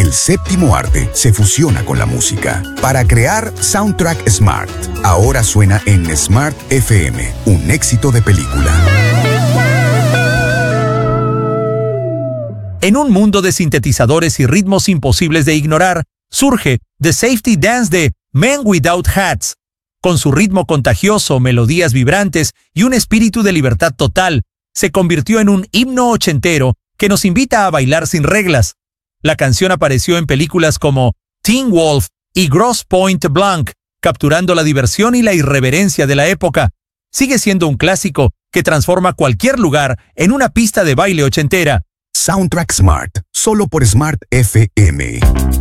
El séptimo arte se fusiona con la música para crear Soundtrack Smart. Ahora suena en Smart FM, un éxito de película. En un mundo de sintetizadores y ritmos imposibles de ignorar, surge The Safety Dance de Men Without Hats. Con su ritmo contagioso, melodías vibrantes y un espíritu de libertad total, se convirtió en un himno ochentero que nos invita a bailar sin reglas. La canción apareció en películas como Teen Wolf y Grosse Pointe Blank, capturando la diversión y la irreverencia de la época. Sigue siendo un clásico que transforma cualquier lugar en una pista de baile ochentera. Soundtrack Smart, solo por Smart FM.